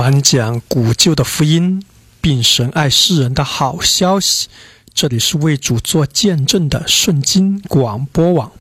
传讲古旧的福音，并神爱世人的好消息。这里是为主做见证的圣经广播网。